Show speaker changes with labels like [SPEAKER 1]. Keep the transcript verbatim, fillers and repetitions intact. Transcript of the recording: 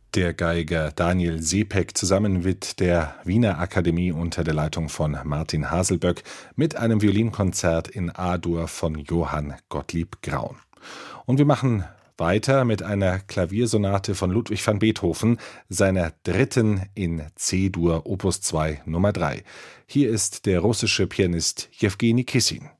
[SPEAKER 1] Der Geiger Daniel Sepek zusammen mit der Wiener Akademie unter der Leitung von Martin Haselböck mit einem Violinkonzert in A-Dur von Johann Gottlieb Graun. Und wir machen weiter mit einer Klaviersonate von Ludwig van Beethoven, seiner dritten in C-Dur Opus zwei Nummer drei. Hier ist der russische Pianist Jewgeni Kissin.